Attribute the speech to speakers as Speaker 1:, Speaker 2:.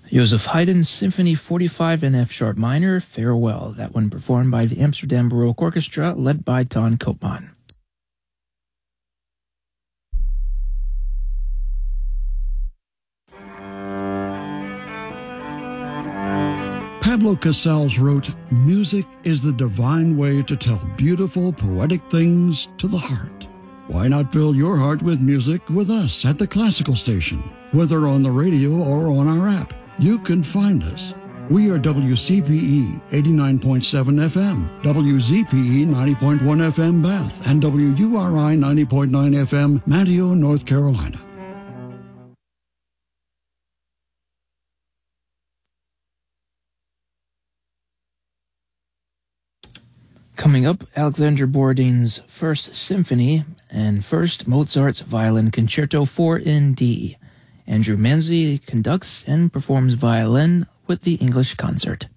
Speaker 1: Joseph Haydn's Symphony 45 in F-sharp minor, Farewell. That one performed by the Amsterdam Baroque Orchestra, led by Ton Koopman.
Speaker 2: Pablo Casals wrote, "Music is the divine way to tell beautiful, poetic things to the heart." Why not fill your heart with music with us at the Classical Station? Whether on the radio or on our app, you can find us. We are WCPE 89.7 FM, WZPE 90.1 FM Bath, and WURI 90.9 FM Manteo, North Carolina.
Speaker 1: Coming up, Alexander Borodin's First Symphony, and first Mozart's Violin Concerto 4 in D. Andrew Manzi conducts and performs violin with the English Concert.